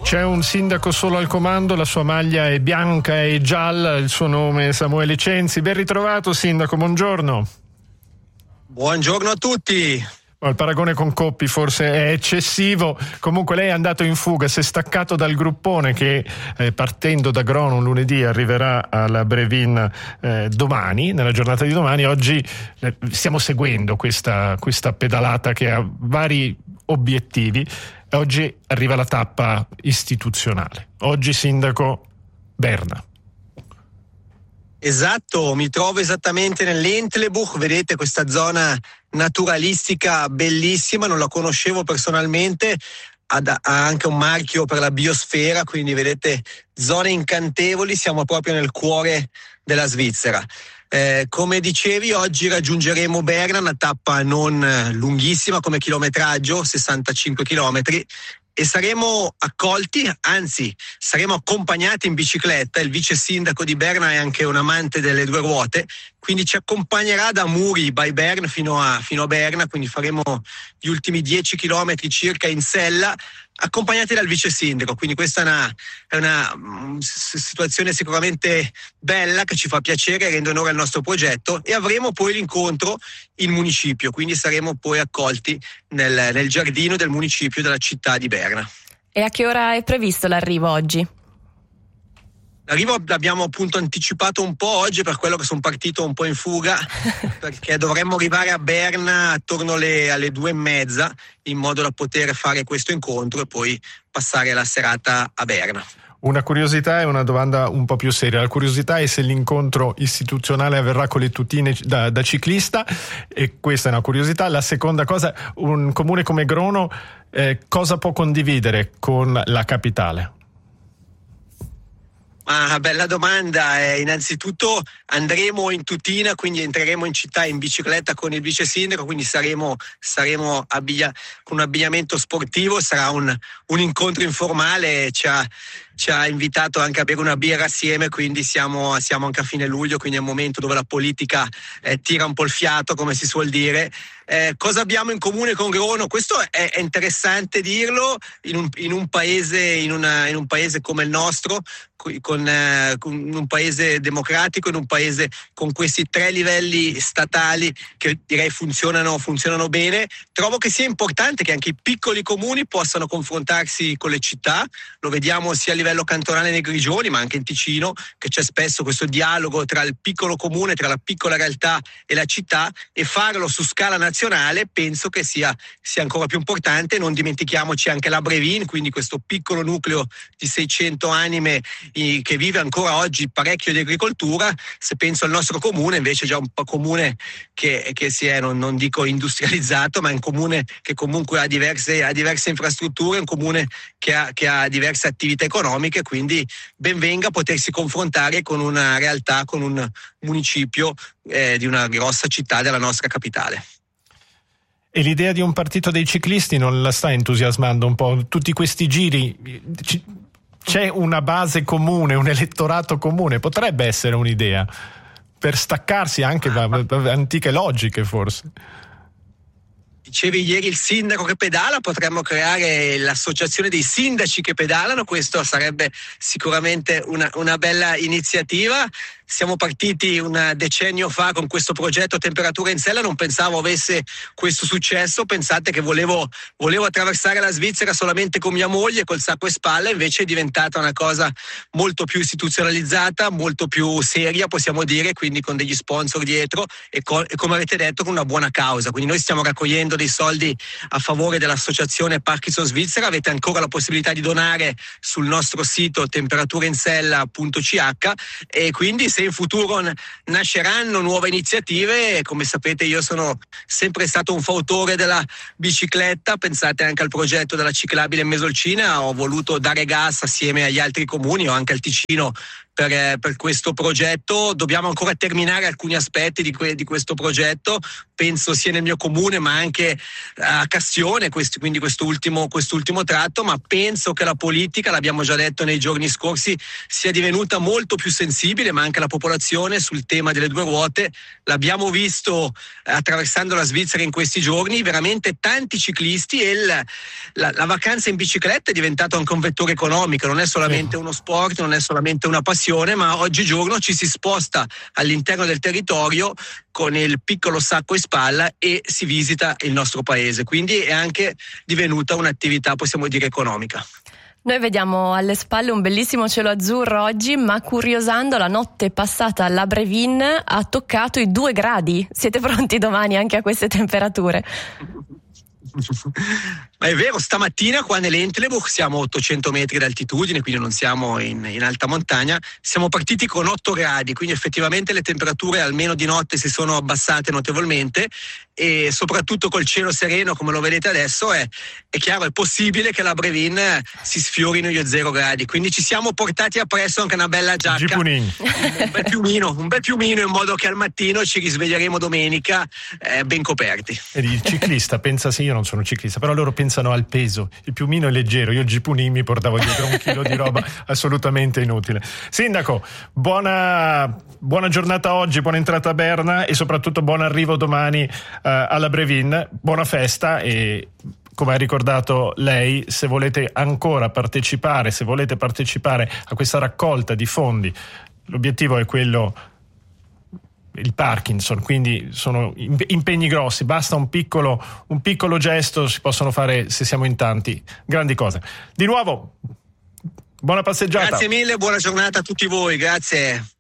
C'è un sindaco solo al comando, la sua maglia è bianca e gialla, il suo nome è Samuele Censi. Ben ritrovato sindaco, buongiorno. Buongiorno a tutti. Il paragone con Coppi forse è eccessivo, comunque lei è andato in fuga, si è staccato dal gruppone che partendo da Grono lunedì arriverà alla Brevin domani, nella giornata di domani. Oggi stiamo seguendo questa pedalata che ha vari obiettivi. Oggi arriva la tappa istituzionale. Oggi sindaco Berna. Esatto, mi trovo esattamente nell'Entlebuch, vedete questa zona naturalistica bellissima, non la conoscevo personalmente, ha anche un marchio per la biosfera, quindi vedete zone incantevoli, siamo proprio nel cuore della Svizzera. Come dicevi, oggi raggiungeremo Berna, una tappa non lunghissima come chilometraggio, 65 chilometri, e saremo accolti, anzi saremo accompagnati in bicicletta. Il vice sindaco di Berna è anche un amante delle due ruote, quindi ci accompagnerà da Muri by Bern fino a Berna, quindi faremo gli ultimi 10 chilometri circa in sella, accompagnati dal vice sindaco. Quindi questa è una situazione sicuramente bella, che ci fa piacere, rende onore al nostro progetto, e avremo poi l'incontro in municipio, quindi saremo poi accolti nel giardino del municipio della città di Berna. E a che ora è previsto l'arrivo oggi? L'arrivo l'abbiamo appunto anticipato un po' oggi, per quello che sono partito un po' in fuga, perché dovremmo arrivare a Berna attorno alle 2:30, in modo da poter fare questo incontro e poi passare la serata a Berna. Una curiosità e una domanda un po' più seria. La curiosità è se l'incontro istituzionale avverrà con le tutine da ciclista, e questa è una curiosità. La seconda cosa, un comune come Grono cosa può condividere con la capitale? Bella domanda. Innanzitutto andremo in tutina, quindi entreremo in città in bicicletta con il vice sindaco, quindi saremo con un abbigliamento sportivo, sarà un incontro informale. Ci ha invitato anche a bere una birra assieme, quindi siamo anche a fine luglio, quindi è un momento dove la politica tira un po' il fiato, come si suol dire. Cosa abbiamo in comune con Grono? Questo è interessante dirlo in un paese come il nostro, con un paese democratico, in un paese con questi 3 livelli statali che direi funzionano bene. Trovo che sia importante che anche i piccoli comuni possano confrontarsi con le città. Lo vediamo sia a livello cantonale nei Grigioni, ma anche in Ticino, che c'è spesso questo dialogo tra il piccolo comune, tra la piccola realtà e la città, e farlo su scala nazionale penso che sia ancora più importante. Non dimentichiamoci anche la Brevin, quindi questo piccolo nucleo di 600 anime che vive ancora oggi parecchio di agricoltura. Se penso al nostro comune, invece è già un comune che si è, non dico industrializzato, ma è un comune che comunque ha diverse infrastrutture, un comune che ha diverse attività economiche, quindi ben venga potersi confrontare con una realtà, con un municipio di una grossa città della nostra capitale. E l'idea di un partito dei ciclisti non la sta entusiasmando un po'? Tutti questi giri, c'è una base comune, un elettorato comune, potrebbe essere un'idea per staccarsi anche da antiche logiche, forse. Dicevi ieri il sindaco che pedala, potremmo creare l'associazione dei sindaci che pedalano, questo sarebbe sicuramente una bella iniziativa. Siamo partiti un decennio fa con questo progetto Temperatura in Sella, non pensavo avesse questo successo. Pensate che volevo attraversare la Svizzera solamente con mia moglie, col sacco e spalla, invece è diventata una cosa molto più istituzionalizzata, molto più seria, possiamo dire, quindi con degli sponsor dietro e come avete detto con una buona causa. Quindi noi stiamo raccogliendo dei soldi a favore dell'associazione Parkinson Svizzera. Avete ancora la possibilità di donare sul nostro sito temperaturainSella.ch, e quindi se in futuro nasceranno nuove iniziative, come sapete io sono sempre stato un fautore della bicicletta. Pensate anche al progetto della ciclabile in Mesolcina, ho voluto dare gas assieme agli altri comuni, o anche al Ticino per questo progetto. Dobbiamo ancora terminare alcuni aspetti di questo progetto, penso sia nel mio comune ma anche a Castione, quindi quest'ultimo tratto, ma penso che la politica, l'abbiamo già detto nei giorni scorsi, sia divenuta molto più sensibile, ma anche la popolazione, sul tema delle due ruote. L'abbiamo visto attraversando la Svizzera in questi giorni, veramente tanti ciclisti, e la vacanza in bicicletta è diventato anche un vettore economico, non è solamente uno sport, non è solamente una passione, ma oggigiorno ci si sposta all'interno del territorio con il piccolo sacco in spalla e si visita il nostro paese, quindi è anche divenuta un'attività, possiamo dire, economica. Noi vediamo alle spalle un bellissimo cielo azzurro oggi, ma curiosando, la notte passata alla Brevin ha toccato i 2 gradi. Siete pronti domani anche a queste temperature? Ma è vero, stamattina qua nell'Entlebuch siamo a 800 metri d'altitudine, quindi non siamo in alta montagna, siamo partiti con 8 gradi, quindi effettivamente le temperature almeno di notte si sono abbassate notevolmente, e soprattutto col cielo sereno come lo vedete adesso è chiaro, è possibile che la Brevin si sfiorino gli 0 gradi, quindi ci siamo portati appresso anche una bella giacca, un bel piumino, in modo che al mattino ci risveglieremo domenica ben coperti. E il ciclista pensa, sì, io non sono ciclista, però loro pensano al peso, il piumino è leggero, io il Gipunin mi portavo dietro 1 chilo di roba assolutamente inutile. Sindaco, buona giornata oggi, buona entrata a Berna e soprattutto buon arrivo domani alla Brevin, buona festa, e come ha ricordato lei, se volete ancora partecipare, a questa raccolta di fondi, l'obiettivo è quello, il Parkinson, quindi sono impegni grossi, basta un piccolo gesto, si possono fare, se siamo in tanti, grandi cose. Di nuovo, buona passeggiata. Grazie mille, buona giornata a tutti voi, grazie.